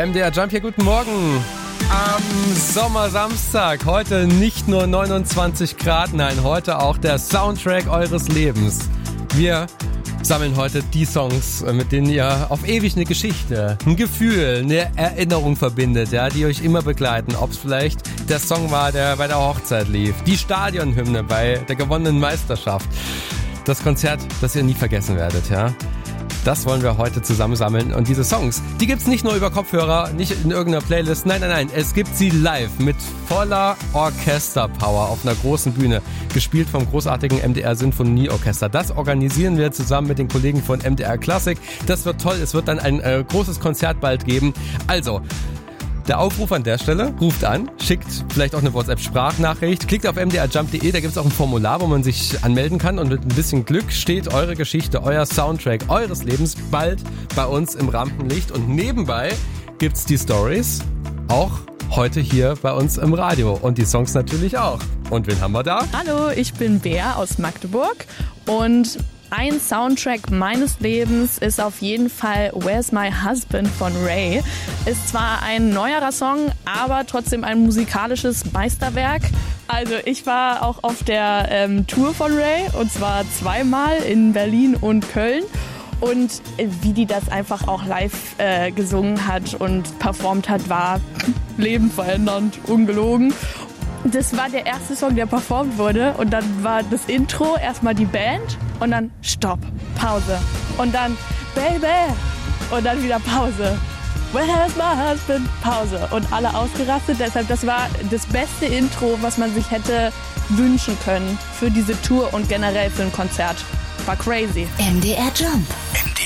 MDR Jump hier, guten Morgen. Am Sommersamstag, heute nicht nur 29 Grad, nein, heute auch der Soundtrack eures Lebens. Wir sammeln heute die Songs, mit denen ihr auf ewig eine Geschichte, ein Gefühl, eine Erinnerung verbindet, ja, die euch immer begleiten. Ob es vielleicht der Song war, der bei der Hochzeit lief, die Stadionhymne bei der gewonnenen Meisterschaft, das Konzert, das ihr nie vergessen werdet, ja. Das wollen wir heute zusammensammeln und diese Songs, die gibt's nicht nur über Kopfhörer, nicht in irgendeiner Playlist, nein, es gibt sie live mit voller Orchesterpower auf einer großen Bühne, gespielt vom großartigen MDR Sinfonieorchester. Das organisieren wir zusammen mit den Kollegen von MDR Klassik. Das wird toll, es wird dann ein großes Konzert bald geben. Also, der Aufruf an der Stelle, ruft an, schickt vielleicht auch eine WhatsApp-Sprachnachricht, klickt auf mdrjump.de, da gibt es auch ein Formular, wo man sich anmelden kann und mit ein bisschen Glück steht eure Geschichte, euer Soundtrack eures Lebens bald bei uns im Rampenlicht und nebenbei gibt's die Stories auch heute hier bei uns im Radio und die Songs natürlich auch. Und wen haben wir da? Hallo, ich bin Bea aus Magdeburg und ein Soundtrack meines Lebens ist auf jeden Fall Where's My Husband von Ray. Ist zwar ein neuerer Song, aber trotzdem ein musikalisches Meisterwerk. Also ich war auch auf der Tour von Ray und zwar zweimal in Berlin und Köln. Und wie die das einfach auch live gesungen hat und performt hat, war lebenverändernd, ungelogen. Das war der erste Song, der performt wurde und dann war das Intro erstmal die Band und dann Stopp, Pause und dann Baby und dann wieder Pause. Where's my husband? Pause und alle ausgerastet. Deshalb, das war das beste Intro, was man sich hätte wünschen können für diese Tour und generell für ein Konzert. War crazy. MDR Jump.